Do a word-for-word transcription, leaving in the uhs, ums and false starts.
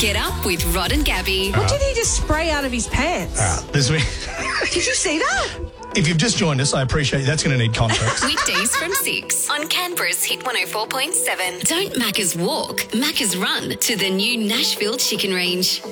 Get up with Rod and Gabby. What did he just spray out of his pants? All right, this week. Did you see that? If you've just joined us, I appreciate you. That's going to need context. Weekdays from six on Canberra's Hit one oh four point seven. Don't Macca's walk, Macca's run to the new Nashville Chicken Range.